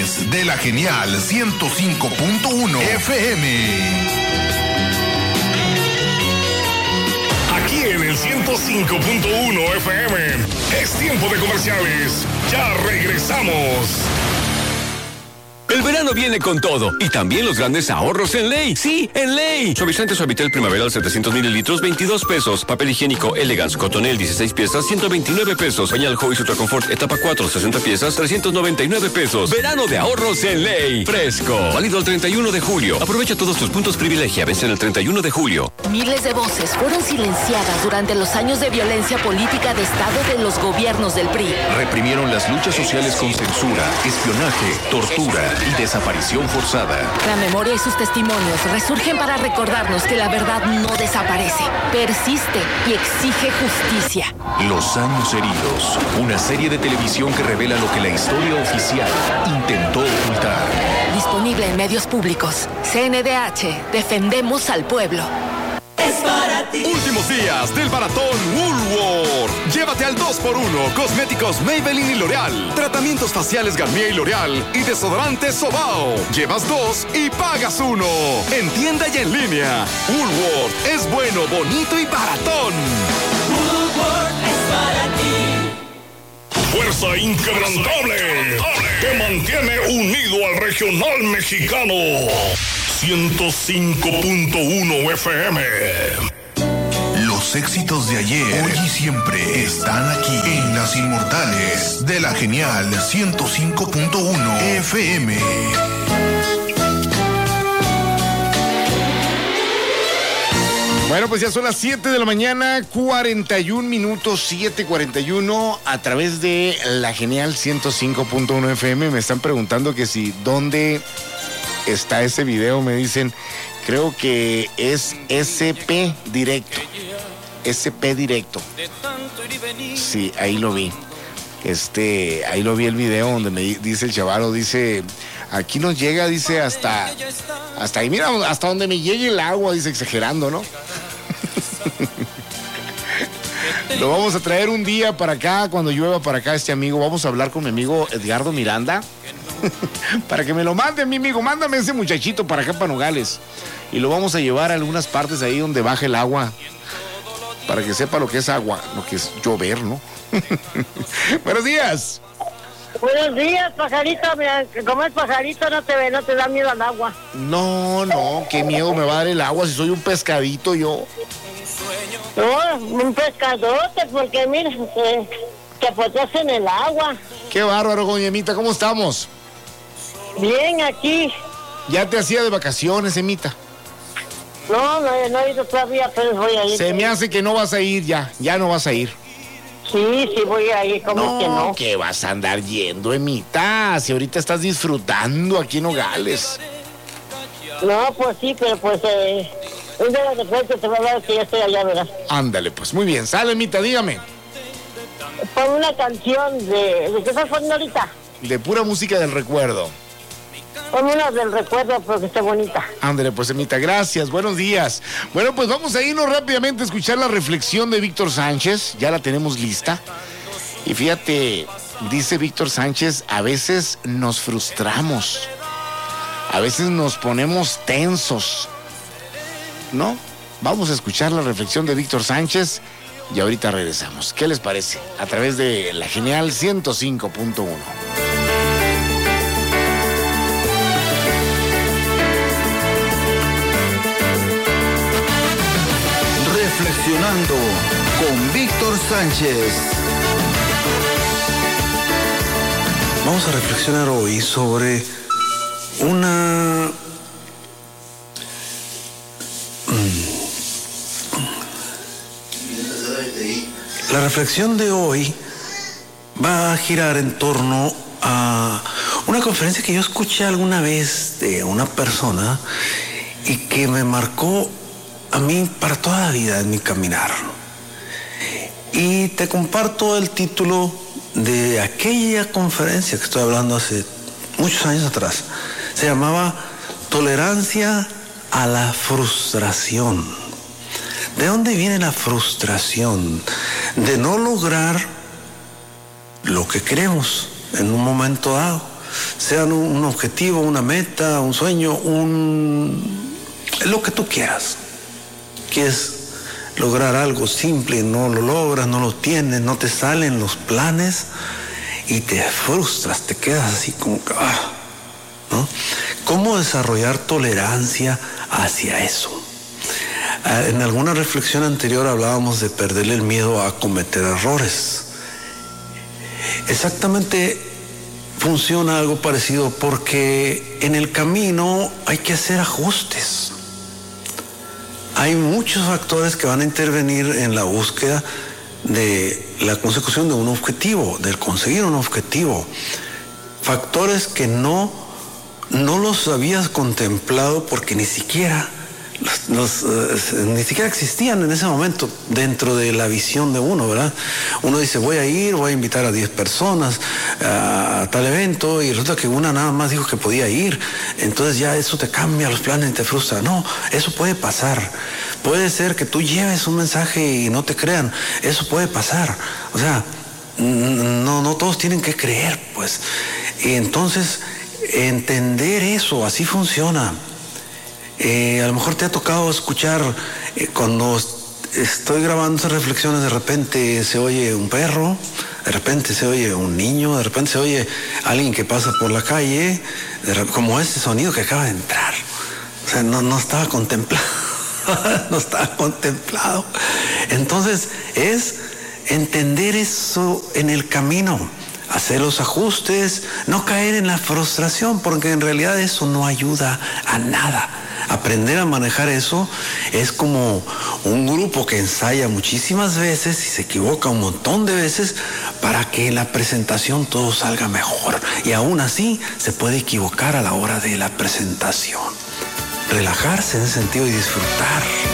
través de la genial 105.1 FM. Aquí en el 105.1 FM es tiempo de comerciales. Ya regresamos. El verano viene con todo y también los grandes ahorros en Ley. Sí, en Ley. Suavizante Suavitel Primaveral 700 mililitros, 22 pesos. Papel higiénico Elegance Cotonel 16 piezas, 129 pesos. Pañal Hobbies Ultra Confort etapa 4, 60 piezas, 399 pesos. Verano de ahorros en Ley. Fresco. Válido el 31 de julio. Aprovecha todos tus puntos privilegia. Vence el 31 de julio. Miles de voces fueron silenciadas durante los años de violencia política de Estado de los gobiernos del PRI. Reprimieron las luchas sociales con censura, espionaje, tortura y desaparición forzada. La memoria y sus testimonios resurgen para recordarnos que la verdad no desaparece, persiste y exige justicia. Los años heridos, una serie de televisión que revela lo que la historia oficial intentó ocultar. Disponible en medios públicos. CNDH, defendemos al pueblo. Es para ti. Últimos días del maratón Woolworth. Llévate al 2x1 cosméticos Maybelline y L'Oreal, tratamientos faciales Garnier y L'Oreal y desodorantes Sobao. Llevas 2 y pagas 1. En tienda y en línea. Woolworth es bueno, bonito y baratón. Woolworth es para ti. Fuerza inquebrantable que mantiene unido al regional mexicano. 105.1 FM. Los éxitos de ayer, hoy y siempre están aquí en Las Inmortales de la genial 105.1 FM. Bueno, pues ya son las 7 de la mañana, 41 minutos, 7:41, a través de la genial 105.1 FM. Me están preguntando que si, ¿dónde está ese video? Me dicen, creo que es SP Directo. SP Directo. Sí, ahí lo vi. Ahí lo vi el video donde me dice el chavalo, dice, aquí nos llega, dice, hasta ahí, mira, hasta donde me llegue el agua, dice, exagerando, ¿no? Lo vamos a traer un día para acá, cuando llueva para acá este amigo. Vamos a hablar con mi amigo Edgardo Miranda para que me lo mande, mi amigo. Mándame ese muchachito para acá, para Nogales, y lo vamos a llevar a algunas partes ahí donde baje el agua, para que sepa lo que es agua, lo que es llover, ¿no? Buenos días. Buenos días, pajarito. Mira, como es pajarito, no te da miedo al agua. No, qué miedo me va a dar el agua si soy un pescadito yo. No, un pescadote, porque mira, te apoyas en el agua. Qué bárbaro, doña ¿cómo estamos? Bien, aquí. ¿Ya te hacía de vacaciones, Emita? No he ido todavía, pero voy a ir. Se me hace que no vas a ir ya no vas a ir. Sí, voy a ir, ¿cómo que no? ¿Qué vas a andar yendo, Emita? Si ahorita estás disfrutando aquí en Nogales. No, pues sí, pero pues un día de repente te va a dar que ya estoy allá, ¿verdad? Ándale, pues muy bien. Sale, Emita, dígame. Pon una canción ¿de qué estás poniendo ahorita? De pura música del recuerdo. Pon una del recuerdo porque está bonita. Ándale, pues, Emita, gracias, buenos días. Bueno, pues vamos a irnos rápidamente a escuchar la reflexión de Víctor Sánchez. Ya la tenemos lista. Y fíjate, dice Víctor Sánchez, a veces nos frustramos. A veces nos ponemos tensos, ¿no? Vamos a escuchar la reflexión de Víctor Sánchez y ahorita regresamos. ¿Qué les parece? A través de la genial 105.1. Reflexionando con Víctor Sánchez. Vamos a reflexionar hoy sobre La reflexión de hoy va a girar en torno a una conferencia que yo escuché alguna vez de una persona y que me marcó a mí para toda la vida en mi caminar. Y te comparto el título de aquella conferencia que estoy hablando hace muchos años atrás. Se llamaba Tolerancia a la frustración. ¿De dónde viene la frustración? De no lograr lo que queremos en un momento dado. sean un objetivo, una meta, un sueño, lo que tú quieras. Quieres lograr algo simple, no lo logras, no lo tienes, no te salen los planes y te frustras, te quedas así como que, ¿no? ¿Cómo desarrollar tolerancia hacia eso? En alguna reflexión anterior hablábamos de perderle el miedo a cometer errores. Exactamente funciona algo parecido porque en el camino hay que hacer ajustes. Hay muchos factores que van a intervenir en la búsqueda de la consecución de un objetivo, del conseguir un objetivo. Factores que no los habías contemplado porque ni siquiera existían en ese momento dentro de la visión de uno, ¿verdad? Uno dice, voy a invitar a 10 personas a tal evento, y resulta que una nada más dijo que podía ir, entonces ya eso te cambia los planes y te frustra. No, eso puede pasar. Puede ser que tú lleves un mensaje y no te crean, eso puede pasar. O sea, no todos tienen que creer, pues. Y entonces, entender eso, así funciona. A lo mejor te ha tocado escuchar cuando estoy grabando esas reflexiones, de repente se oye un perro, de repente se oye un niño, de repente se oye alguien que pasa por la calle, como ese sonido que acaba de entrar. O sea, no estaba contemplado, no estaba contemplado. Entonces es entender eso en el camino, hacer los ajustes, no caer en la frustración, porque en realidad eso no ayuda a nada. Aprender a manejar eso es como un grupo que ensaya muchísimas veces y se equivoca un montón de veces para que en la presentación todo salga mejor. Y aún así se puede equivocar a la hora de la presentación. Relajarse en ese sentido y disfrutar.